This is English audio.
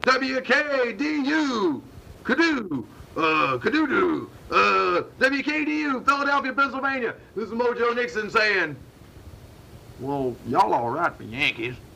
WKDU, Kadoo, Kadoo, WKDU, Philadelphia, Pennsylvania. This is Mojo Nixon saying, well, y'all all right for Yankees.